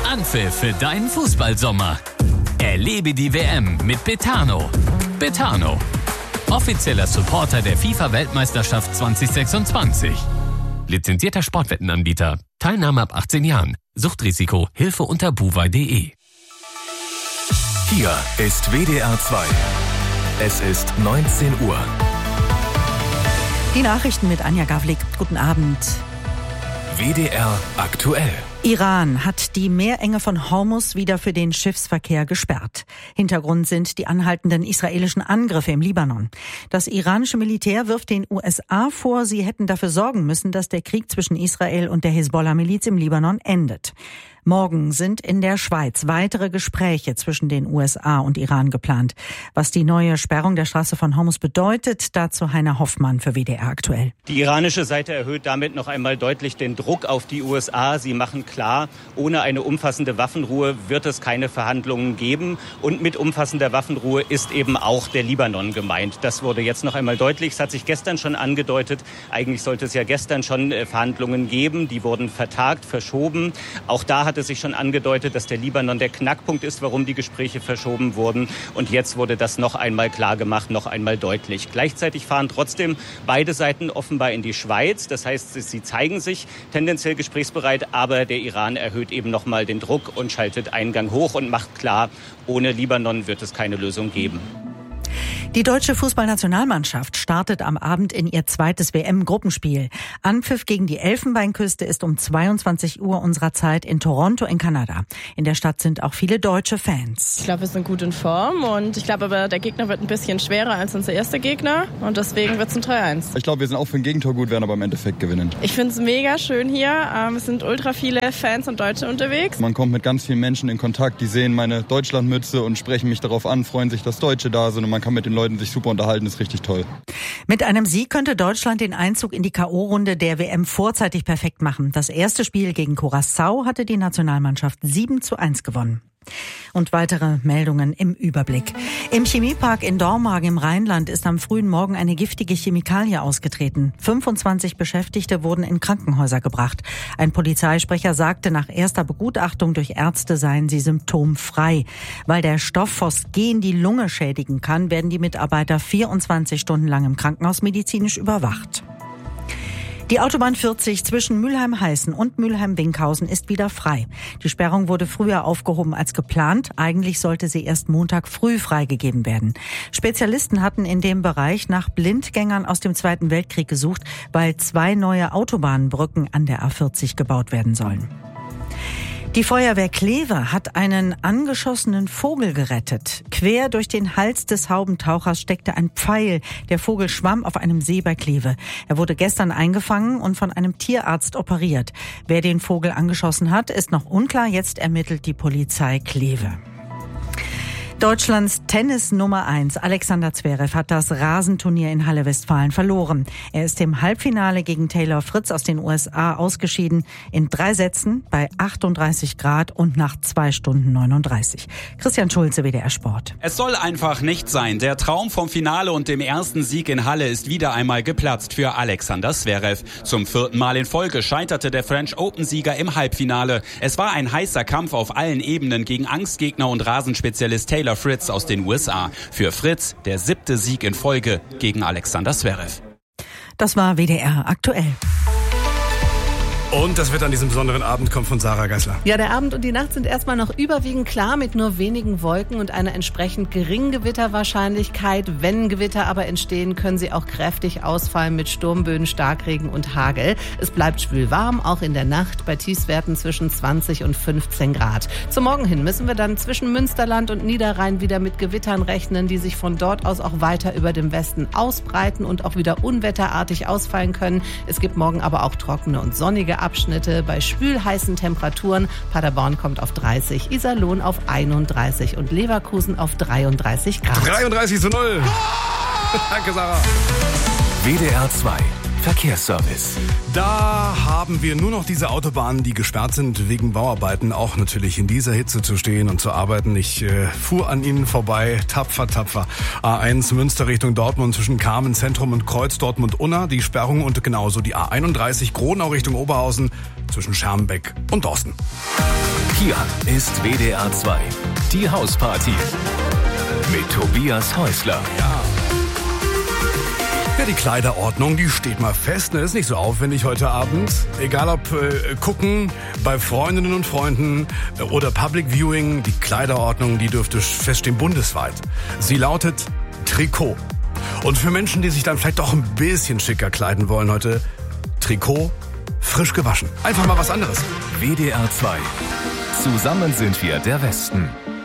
Anpfiff für deinen Fußballsommer. Erlebe die WM mit Betano. Betano, offizieller Supporter der FIFA-Weltmeisterschaft 2026. Lizenzierter Sportwettenanbieter. Teilnahme ab 18 Jahren. Suchtrisiko. Hilfe unter buwei.de. Hier ist WDR 2. Es ist 19 Uhr. Die Nachrichten mit Anja Gavlik. Guten Abend. WDR aktuell. Iran hat die Meerenge von Hormuz wieder für den Schiffsverkehr gesperrt. Hintergrund sind die anhaltenden israelischen Angriffe im Libanon. Das iranische Militär wirft den USA vor, sie hätten dafür sorgen müssen, dass der Krieg zwischen Israel und der Hisbollah-Miliz im Libanon endet. Morgen sind in der Schweiz weitere Gespräche zwischen den USA und Iran geplant. Was die neue Sperrung der Straße von Hormuz bedeutet, dazu Heiner Hoffmann für WDR aktuell. Die iranische Seite erhöht damit noch einmal deutlich den Druck auf die USA. Sie machen klar, ohne eine umfassende Waffenruhe wird es keine Verhandlungen geben. Und mit umfassender Waffenruhe ist eben auch der Libanon gemeint. Das wurde jetzt noch einmal deutlich. Es hat sich gestern schon angedeutet. Eigentlich sollte es ja gestern schon Verhandlungen geben. Die wurden vertagt, verschoben. Auch da hat es sich schon angedeutet, dass der Libanon der Knackpunkt ist, warum die Gespräche verschoben wurden. Und jetzt wurde das noch einmal klar gemacht, noch einmal deutlich. Gleichzeitig fahren trotzdem beide Seiten offenbar in die Schweiz. Das heißt, sie zeigen sich tendenziell gesprächsbereit, aber der Iran erhöht eben noch mal den Druck und schaltet einen Gang hoch und macht klar, ohne Libanon wird es keine Lösung geben. Die deutsche Fußballnationalmannschaft startet am Abend in ihr zweites WM-Gruppenspiel. Anpfiff gegen die Elfenbeinküste ist um 22 Uhr unserer Zeit in Toronto in Kanada. In der Stadt sind auch viele deutsche Fans. Ich glaube, wir sind gut in Form und ich glaube aber, der Gegner wird ein bisschen schwerer als unser erster Gegner und deswegen wird es ein 3-1. Ich glaube, wir sind auch für ein Gegentor gut, werden aber im Endeffekt gewinnen. Ich finde es mega schön hier. Es sind ultra viele Fans und Deutsche unterwegs. Man kommt mit ganz vielen Menschen in Kontakt, die sehen meine Deutschlandmütze und sprechen mich darauf an, freuen sich, dass Deutsche da sind und man kann mit den Leuten sich super unterhalten, ist richtig toll. Mit einem Sieg könnte Deutschland den Einzug in die K.O.-Runde der WM vorzeitig perfekt machen. Das erste Spiel gegen Curaçao hatte die Nationalmannschaft 7:1 gewonnen. Und weitere Meldungen im Überblick. Im Chemiepark in Dormagen im Rheinland ist am frühen Morgen eine giftige Chemikalie ausgetreten. 25 Beschäftigte wurden in Krankenhäuser gebracht. Ein Polizeisprecher sagte, nach erster Begutachtung durch Ärzte seien sie symptomfrei. Weil der Stoff Phosgen die Lunge schädigen kann, werden die Mitarbeiter 24 Stunden lang im Krankenhaus medizinisch überwacht. Die Autobahn 40 zwischen Mülheim-Heißen und Mülheim-Winkhausen ist wieder frei. Die Sperrung wurde früher aufgehoben als geplant. Eigentlich sollte sie erst Montag früh freigegeben werden. Spezialisten hatten in dem Bereich nach Blindgängern aus dem Zweiten Weltkrieg gesucht, weil 2 neue Autobahnbrücken an der A40 gebaut werden sollen. Die Feuerwehr Kleve hat einen angeschossenen Vogel gerettet. Quer durch den Hals des Haubentauchers steckte ein Pfeil. Der Vogel schwamm auf einem See bei Kleve. Er wurde gestern eingefangen und von einem Tierarzt operiert. Wer den Vogel angeschossen hat, ist noch unklar. Jetzt ermittelt die Polizei Kleve. Deutschlands Tennis Nummer 1 Alexander Zverev hat das Rasenturnier in Halle Westfalen verloren. Er ist im Halbfinale gegen Taylor Fritz aus den USA ausgeschieden. In 3 Sätzen bei 38 Grad und nach 2 Stunden 39. Christian Schulze, WDR Sport. Es soll einfach nicht sein. Der Traum vom Finale und dem ersten Sieg in Halle ist wieder einmal geplatzt für Alexander Zverev. Zum 4. Mal in Folge scheiterte der French Open-Sieger im Halbfinale. Es war ein heißer Kampf auf allen Ebenen gegen Angstgegner und Rasenspezialist Taylor Fritz aus den USA. Für Fritz der 7. Sieg in Folge gegen Alexander Zverev. Das war WDR aktuell. Und das wird an diesem besonderen Abend kommt von Sarah Geisler. Ja, der Abend und die Nacht sind erstmal noch überwiegend klar mit nur wenigen Wolken und einer entsprechend geringen Gewitterwahrscheinlichkeit. Wenn Gewitter aber entstehen, können sie auch kräftig ausfallen mit Sturmböen, Starkregen und Hagel. Es bleibt schwül warm, auch in der Nacht bei Tiefstwerten zwischen 20 und 15 Grad. Zum Morgen hin müssen wir dann zwischen Münsterland und Niederrhein wieder mit Gewittern rechnen, die sich von dort aus auch weiter über dem Westen ausbreiten und auch wieder unwetterartig ausfallen können. Es gibt morgen aber auch trockene und sonnige Abschnitte bei schwülheißen Temperaturen. Paderborn kommt auf 30, Iserlohn auf 31 und Leverkusen auf 33 Grad. 33:0. Danke, Sarah. WDR 2 Verkehrsservice. Da haben wir nur noch diese Autobahnen, die gesperrt sind wegen Bauarbeiten, auch natürlich in dieser Hitze zu stehen und zu arbeiten. Ich fuhr an ihnen vorbei, tapfer. A1 Münster Richtung Dortmund zwischen Kamen Zentrum und Kreuz Dortmund-Unna, die Sperrung und genauso die A31 Gronau Richtung Oberhausen zwischen Schermbeck und Dorsten. Hier ist WDR 2, die Hausparty mit Tobias Häusler. Ja, die Kleiderordnung, die steht mal fest, ne? Ist nicht so aufwendig heute Abend. Egal ob gucken bei Freundinnen und Freunden oder Public Viewing, die Kleiderordnung, die dürfte feststehen bundesweit. Sie lautet Trikot. Und für Menschen, die sich dann vielleicht doch ein bisschen schicker kleiden wollen heute, Trikot frisch gewaschen. Einfach mal was anderes. WDR 2. Zusammen sind wir der Westen.